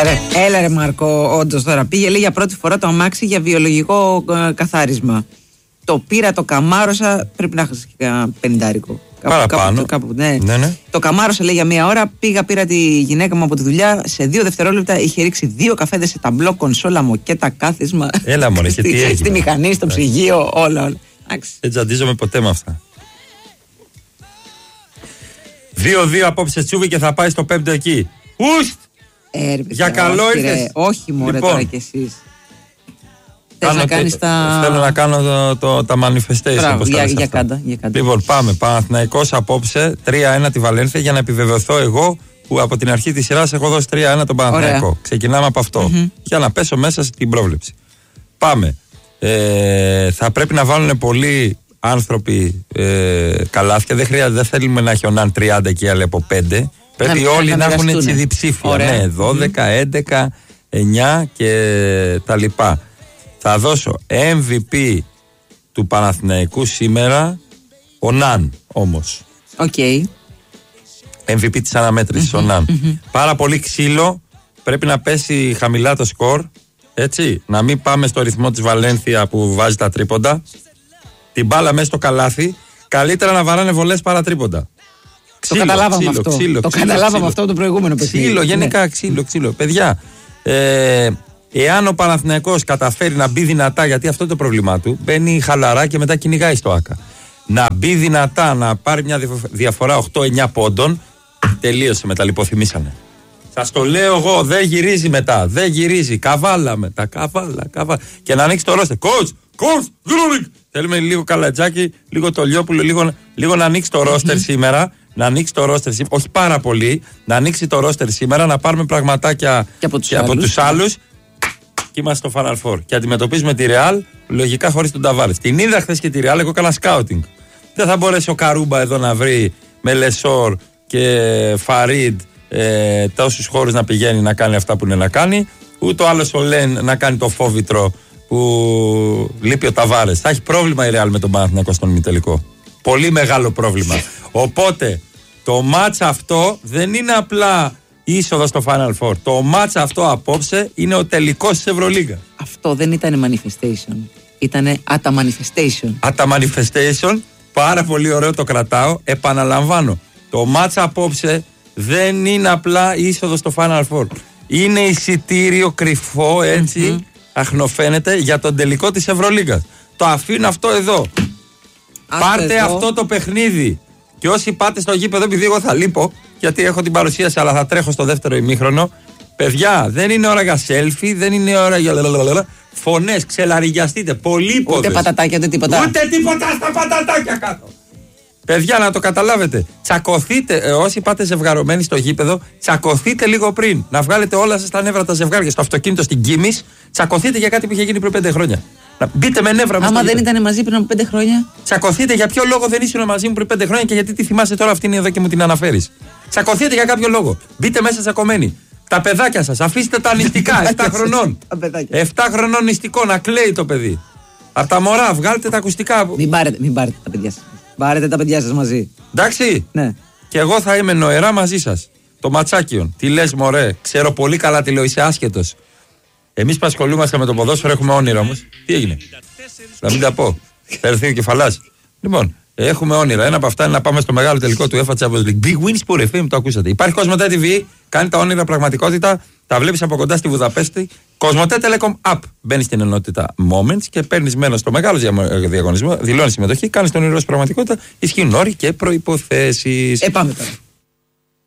Έλα ρε Μάρκο, όντως τώρα πήγε λέει για πρώτη φορά το αμάξι για βιολογικό καθάρισμα. Το πήρα, το καμάρωσα, πρέπει να έχεις πενιντάρικο. Παραπάνω. Ναι. Το καμάρωσα λέει για μία ώρα, πήγα, πήρα τη γυναίκα μου από τη δουλειά, σε 2 δευτερόλεπτα είχε ρίξει 2 καφέδες σε ταμπλό, κονσόλα μου και τα κάθισμα. Έλα μωρέ, και τι έγινε. Στη μηχανή, στο ψυγείο, όλα. Δεν τζαντίζομαι ποτέ με αυτά. 2-2 απόψε Τσούβι και θα πάει στο 5ο εκεί. Ουστ! Για καλό ήρθες. Όχι μωρέ λοιπόν, τώρα κι εσείς. Θες να κάνεις τα... Θέλω να κάνω τα manifestation. Μπράβο, για κάντα. Λοιπόν, πάμε. Παναθηναϊκός απόψε 3-1 τη Βαλένθια για να επιβεβαιωθώ εγώ που από την αρχή της σειράς έχω δώσει 3-1 τον Παναθηναϊκό. Ωραία. Ξεκινάμε από αυτό. Για να πέσω μέσα στην πρόβλεψη. Πάμε. Θα πρέπει να βάλουν πολλοί άνθρωποι καλάθια. Δεν θέλουμε να έχει ο Ναν 30 και άλλοι από 5. Πρέπει όλοι να έχουν έτσι διψήφια. Ναι, 12, 11, 9 και τα λοιπά. Θα δώσω MVP του Παναθηναϊκού σήμερα ο Ναν όμως. Οκ. MVP της αναμέτρησης ο Ναν. Πάρα πολύ ξύλο. Πρέπει να πέσει χαμηλά το σκορ. Έτσι. Να μην πάμε στο ρυθμό της Βαλένθια που βάζει τα τρίποντα. Την μπάλα μέσα στο καλάθι. Καλύτερα να βαράνε βολές παρά τρίποντα. Το καταλάβαμε αυτό. Το καταλάβαμε αυτό το προηγούμενο παιχνίδι. Ξύλο, γενικά ξύλο. Παιδιά, εάν ο Παναθηναϊκός καταφέρει να μπει δυνατά, γιατί αυτό είναι το πρόβλημά του, μπαίνει χαλαρά και μετά κυνηγάει στο ΆΚΑ. Να μπει δυνατά, να πάρει μια διαφορά 8-9 πόντων, τελείωσε μετά, λιποθυμήσανε. Σας το λέω εγώ, δεν γυρίζει μετά. Δεν γυρίζει. Καβάλα μετά. Καβάλα. Και να ανοίξει το ρόστερ. Coach, θέλουμε λίγο Καλατζάκι, λίγο το Λιόπουλο, λίγο να ανοίξει το ρόστερ σήμερα. Να ανοίξει το ρόστερ σήμερα. Όχι πάρα πολύ. Να ανοίξει το ρόστερ σήμερα, να πάρουμε πραγματάκια και από τους άλλους. Και είμαστε στο Final Four. Και αντιμετωπίζουμε τη Real λογικά χωρίς τον Ταβάρες. Την είδα χθες και τη Real, εγώ έκανα σκάουτινγκ. Δεν θα μπορέσει ο Καρούμπα εδώ να βρει με Λεσόρ και Φαρίντ τόσους χώρους να πηγαίνει να κάνει αυτά που είναι να κάνει. Ούτε ο άλλος ο Λεν να κάνει το φόβητρο που λείπει ο Ταβάρες. Θα έχει πρόβλημα η Real με τον Παναθηναϊκό στον ημιτελικό. Πολύ μεγάλο πρόβλημα. Οπότε το μάτς αυτό δεν είναι απλά είσοδο στο Final Four. Το μάτς αυτό απόψε είναι ο τελικός της Ευρωλίγκα. Αυτό δεν ήταν manifestation. Ήτανε Atta Manifestation. Atta Manifestation. Πάρα πολύ ωραίο, το κρατάω. Επαναλαμβάνω. Το μάτς απόψε δεν είναι απλά είσοδο στο Final Four. Είναι εισιτήριο κρυφό, έτσι, αχνοφαίνεται, για τον τελικό της Ευρωλίγκας. Το αφήνω αυτό εδώ. Πάρτε εδώ αυτό το παιχνίδι. Και όσοι πάτε στο γήπεδο, επειδή εγώ θα λείπω, γιατί έχω την παρουσίαση, αλλά θα τρέχω στο δεύτερο ημίχρονο. Παιδιά, δεν είναι ώρα για selfie, δεν είναι ώρα για φωνές, ξελαριγιαστείτε. Πολύποδες. Ούτε πατατάκια, ούτε τίποτα. Ούτε τίποτα στα πατατάκια κάτω. Παιδιά, να το καταλάβετε. Τσακωθείτε, όσοι πάτε ζευγαρωμένοι στο γήπεδο, τσακωθείτε λίγο πριν. Να βγάλετε όλα σας τα νεύρα τα ζευγάρια στο αυτοκίνητο στην Κίμης. Τσακωθείτε για κάτι που είχε γίνει πριν 5 χρόνια. Να μπείτε με νεύρα μας. Άμα δεν ήταν μαζί πριν από 5 χρόνια. Τσακωθείτε για ποιο λόγο δεν ήσουν μαζί μου πριν 5 χρόνια και γιατί τη θυμάσαι τώρα αυτήν εδώ και μου την αναφέρεις. Τσακωθείτε για κάποιο λόγο. Μπείτε μέσα τσακωμένοι. Τα παιδάκια σας, αφήστε τα νηστικά. 7 χρονών. 7 χρονών νηστικό, να κλαίει το παιδί. Από τα μωρά, βγάλτε τα ακουστικά. Μην πάρετε τα παιδιά σας. Πάρετε τα παιδιά σας μαζί. Εντάξει. Ναι. Και εγώ θα είμαι νοερά μαζί σας. Το ματσάκιον. Τι λες, μωρέ. Ξέρω πολύ καλά τι λέω, είσαι άσχετος. Εμείς που ασχολούμαστε με το ποδόσφαιρο έχουμε όνειρα όμως. Τι έγινε. Να μην τα πω. Θα έρθει ο κεφαλάς. Λοιπόν, έχουμε όνειρα. Ένα από αυτά είναι να πάμε στο μεγάλο τελικό του UEFA Champions League. Big Win Sport FM, το ακούσατε. Υπάρχει Κοσμοτέ TV, κάνει τα όνειρα πραγματικότητα. Τα βλέπεις από κοντά στη Βουδαπέστη. Κοσμοτέ Telecom App. Μπαίνεις στην ενότητα Moments και παίρνεις μέρος στο μεγάλο διαγωνισμό. Δηλώνεις συμμετοχή, κάνεις τον όνειρο στην πραγματικότητα. Ισχύουν όροι και προϋποθέσεις. Πάμε τώρα.